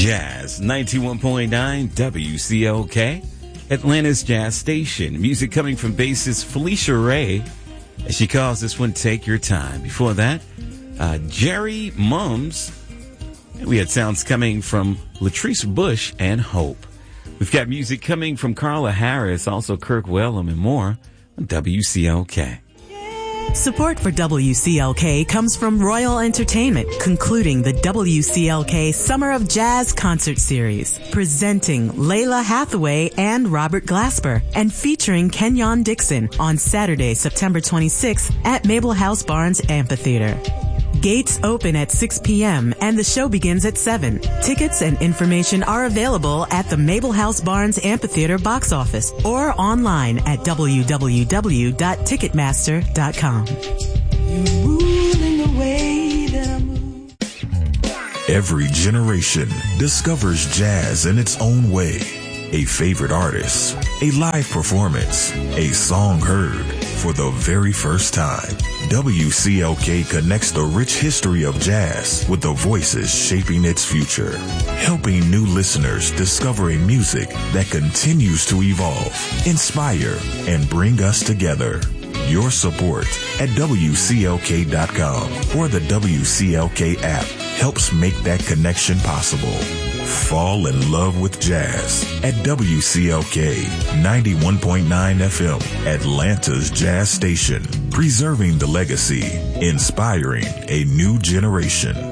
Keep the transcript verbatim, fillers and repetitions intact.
Jazz ninety-one point nine W C L K, Atlanta's Jazz Station. Music coming from bassist Felicia Ray, as she calls this one Take Your Time. Before that, uh, Jerry Mums. We had sounds coming from Latrice Bush and Hope. We've got music coming from Carla Harris, also Kirk Whalum, and more on W C L K. Support for W C L K comes from Royal Entertainment, concluding the W C L K Summer of Jazz Concert Series, presenting Layla Hathaway and Robert Glasper, and featuring Kenyon Dixon on Saturday, September twenty-sixth at Mabel House Barnes Amphitheater. Gates open at six p.m. and the show begins at seven. Tickets and information are available at the Mabel House Barnes Amphitheater box office or online at w w w dot ticketmaster dot com. Every generation discovers jazz in its own way. A favorite artist, a live performance, a song heard for the very first time. W C L K connects the rich history of jazz with the voices shaping its future, helping new listeners discover a music that continues to evolve, inspire, and bring us together. Your support at W C L K dot com or the W C L K app helps make that connection possible. Fall in love with jazz at W C L K ninety-one point nine F M, Atlanta's Jazz Station, preserving the legacy, inspiring a new generation.